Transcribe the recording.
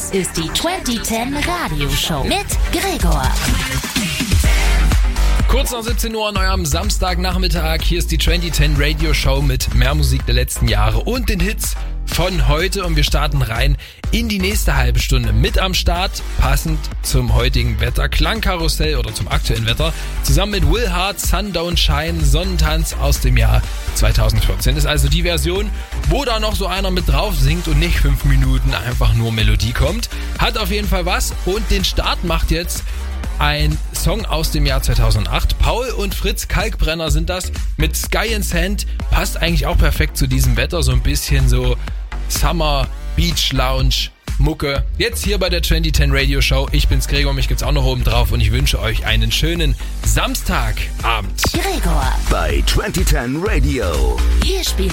Das ist die 2010 Radioshow mit Gregor. Kurz nach 17 Uhr an eurem Samstagnachmittag. Hier ist die 2010 Radio Show mit mehr Musik der letzten Jahre und den Hits von heute. Und wir starten rein in die nächste halbe Stunde. Mit am Start, passend zum heutigen Wetter, Klangkarussell oder zum aktuellen Wetter. Zusammen mit Will Hart, Sun Don't Shine, Sonnentanz aus dem Jahr 2014. Ist also die Version, wo da noch so einer mit drauf singt und nicht 5 Minuten einfach nur Melodie kommt. Hat auf jeden Fall was. Und den Start macht jetzt ein Song aus dem Jahr 2008. Paul und Fritz Kalkbrenner sind das mit Sky and Sand. Passt eigentlich auch perfekt zu diesem Wetter. So ein bisschen so Summer Beach Lounge Mucke. Jetzt hier bei der 2010 Radio Show. Ich bin's Gregor, mich gibt's auch noch oben drauf und ich wünsche euch einen schönen Samstagabend. Gregor bei 2010 Radio. Hier spielt